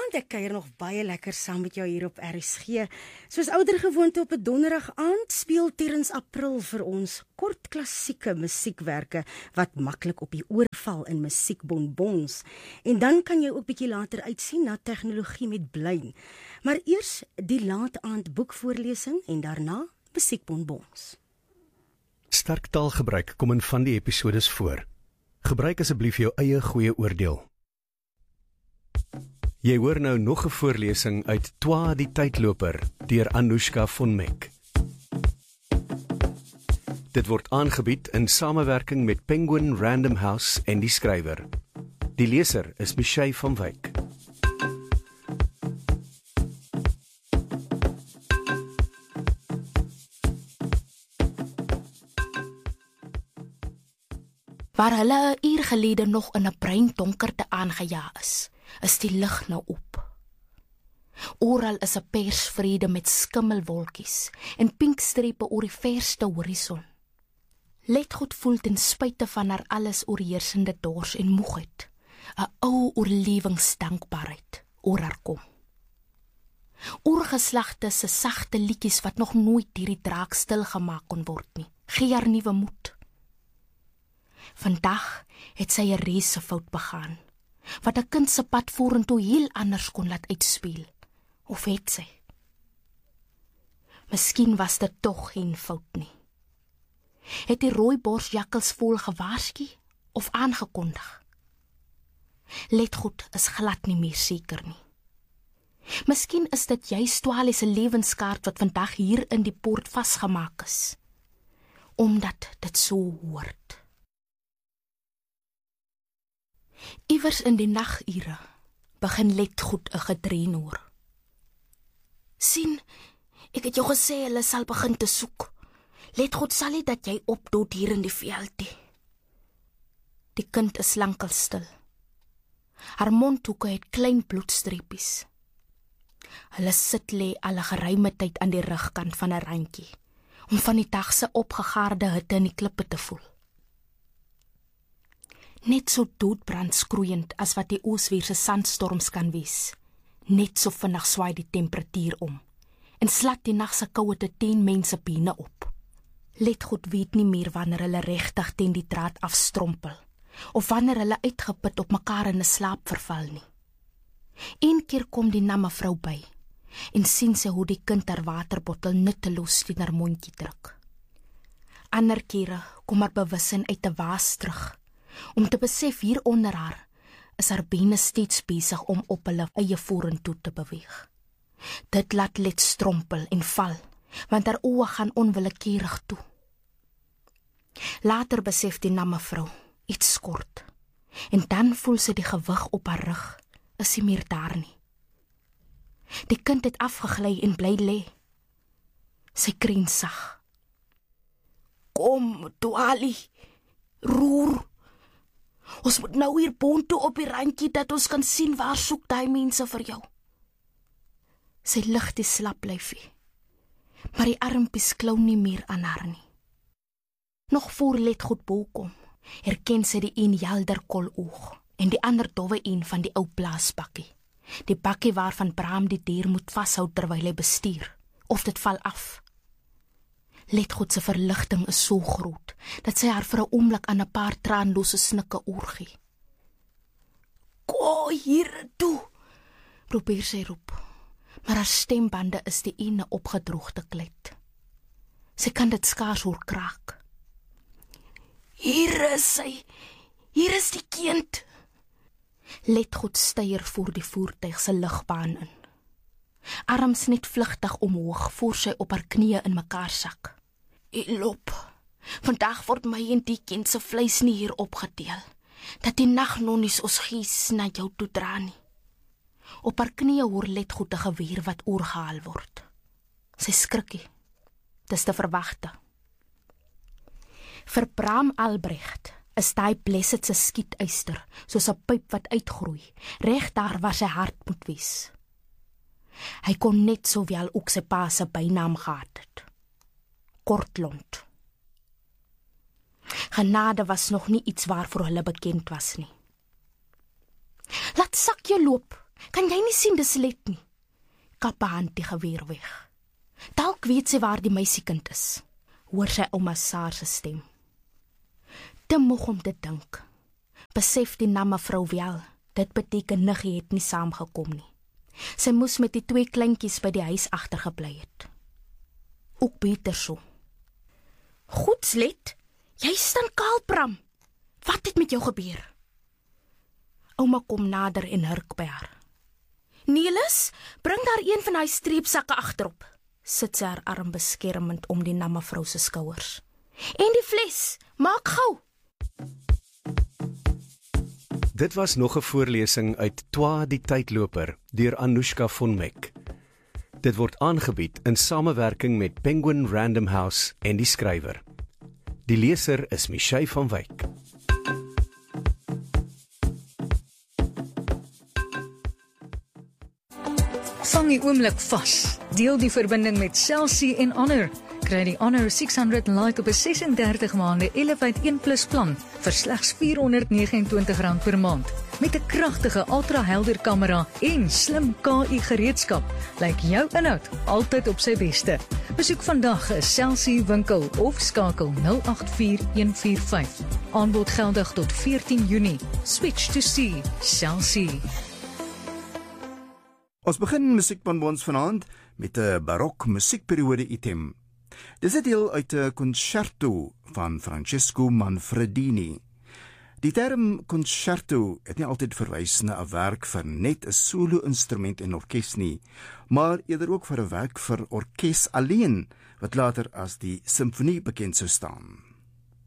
Goeienaand, ek kuier nog baie lekker saam met jou hier op RSG. Soos ouer gewoonte op 'n donderdag aand speel Terrence April vir ons kort klassieke musiekwerke wat maklik op die oor val in musiekbonbons. En dan kan jy ook bietjie later uitsien na tegnologie met Blyn. Maar eers die laat aand boekvoorlesing en daarna musiekbonbons. Sterk taalgebruik kom in van die episodes voor. Gebruik asseblief jou eie goeie oordeel. Jy hoor nou nog 'n voorlesing uit Twa die Tydloper deur Anoushka von Meck. Dit word aangebied in samewerking met Penguin Random House en die skrywer. Die leser is Michelle van Wyk. Waar hulle 'n uur gelede nog in 'n breindonkerte aangejaag is die lig nou op. Oral is 'n persvrede met skimmelwolkies en pinkstrepe oor die verste horison. Let goed voel ten spyte van haar alles oorheersende dors en moegheid, 'n ou oorlewingsdankbaarheid oor haar kom. Oorgeslagte se sagte liedjies wat nog nooit deur die draak stilgemaak kon word nie, gee haar nuwe moed. Vandag het sy 'n reuse fout begaan, wat 'n kind se pad vorentoe heel anders kon laat uitspeel. Of het sy? Miskien was dit tog geen fout nie. Het die rooiborsjakkels vol gewaarsku of aangekondig? Let goed is glad nie meer seker nie. Miskien is dit juist Twali se lewenskaart wat vandag hier in die poort vasgemaak is, omdat dit so hoort. Iewers in die nagure begin Let goed 'n gedreun hoor. Sien, ek het jou gesê hulle sal begin te soek. Let goed sal nie dat jy opdoet hier in die veld nie. Die kind is lankal stil. Haar mondhoeke het klein bloedstreepies. Hulle sit lê al 'n geruime tyd aan die rugkant van 'n randjie, om van die dag se opgegaarde hitte in die klippe te voel. Net so doodbrandskroeiend as wat die oosweerse sandstorms kan wees. Net so vinnig swaai die temperatuur om en slat die nag se koue te 10 mense bene op. Let goed weet nie meer wanneer hulle regtig teen die draad afstrompel of wanneer hulle uitgeput op mekaar in 'n slaap verval nie. Een keer kom die na mevrou by en sien sy hoe die kind haar waterbottel nutteloos teen haar mondjie druk. Ander kere kom haar bewussin uit 'n waas terug, om te besef hier onder haar is haar bene steeds besig om op hulle eie vorentoe te beweeg. Dit laat Let strompel en val, want haar oë gaan onwillekeurig toe. Later besef die na mevrou iets skort, en dan voel sy die gewig op haar rug, is sy meer daar nie. Die kind het afgegly en bly lê. Sy kreun sag. Kom, Twali, roer. Ons moet nou hier boontoe op die randjie dat ons kan sien waar soek die mense vir jou. Sy lig die slap lyfie, maar die armpies klou nie meer aan haar nie. Nog voor Let goed bo kom, herken sy die een helder koloog en die ander dowwe een van die ou plaasbakkie. Die bakkie waarvan Bram die dier moet vashou terwyl hy bestuur, of dit val af. Let goed se verligting is so groot, dat sy haar vir 'n oomblik aan 'n paar traanlose snikke oorgee. Go hier toe, probeer sy roep, maar haar stembande is die ene opgedroogde klet. Sy kan dit skaars hoor kraak. Hier is sy, hier is die kind. Let goed steier voor die voertuig se ligbaan in. Arms net vlugtig omhoog voor sy op haar knieë in mekaar sak. Loop, vandag word my en die kind se vleis nie hier opgedeel, dat die nagnonnies ons gees na jou toe dra nie. Op haar knieë hoor Let goed 'n geweer wat oorgehaal word. Sy skrikkie, dis te verwagte. Vir Bram Albrecht is daai blessed se skietuister, soos 'n pyp wat uitgroei, reg daar waar sy hart moet wees. Hy kon net sowel ook sy pa se bynaam gehad het. Kortlont. Genade was nog nie iets waarvoor hulle bekend was nie. Laat sak jou loop, Kan jy nie sien dis Let nie? Kap haar hand die geweer weg. Dalk weet sy waar die meisiekind is. Hoor sy ouma Saar se stem. Te moeg om te dink. Besef die na mevrou wel, dit beteken niggie het nie saamgekom nie. Sy moes met die 2 kleintjies by die huis agtergebly het. Ook beter so. Goed, Let, jy staan kaal, Bram. Wat het met jou gebeur? Ouma kom nader en hurk by haar. Niels, bring daar een van hy streepsakke agterop. Sit sy haar arm beskermend om die na mevrou se skouers. En die fles, maak gou. Dit was nog 'n voorlesing uit Twa die Tydloper deur Anushka von Meck. Dit word aangebied in samewerking met Penguin Random House en die skrywer. Die leser is Michelle van Wyk. Vang die oomblik vas. Deel die verbinding met Cell-C en Honor. Kry die Honor 600 Lite op 'n 36 maande Elevate 1+ plan vir slegs R429 per maand. Met 'n kragtige ultra-helder kamera en slim KI gereedskap, lyk jou inhoud altyd op sy beste. Besoek vandag 'n Cell-C winkel of skakel 084145. Aanbod geldig tot 14 Junie. Switch to C. Cell-C. Ons begin musiekbonbons vanaand met 'n barok musiekperiode item. Dis 'n deel uit 'n concerto van Francesco Manfredini. Die term concerto het nie altyd verwys na 'n werk vir net 'n solo-instrument en orkes nie, maar eerder ook vir 'n werk vir orkes alleen, wat later as die simfonie bekend sou staan.